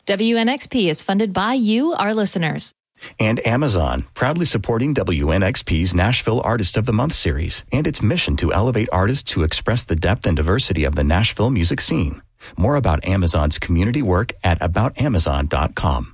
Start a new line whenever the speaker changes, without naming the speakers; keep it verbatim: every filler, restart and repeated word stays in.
W N X P is funded by you, our listeners.
And Amazon, proudly supporting W N X P's Nashville Artist of the Month series and its mission to elevate artists to express the depth and diversity of the Nashville music scene. More about Amazon's community work at about amazon dot com.